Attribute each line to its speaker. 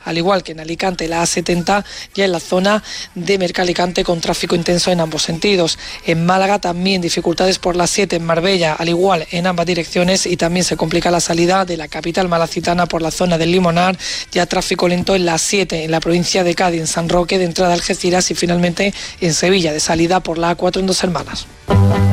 Speaker 1: al igual que en Alicante la A70, ya en la zona de Mercalicante con tráfico intenso en ambos sentidos. En Málaga también dificultades por la 7 en Marbella, al igual en ambas direcciones, y también se complica la salida de la capital malacitana por la zona del Limonar, ya tráfico lento en la 7 en la provincia de Cádiz, en San Roque, de entrada a Algeciras, y finalmente en Sevilla, de salida por la A4 en Dos Hermanas.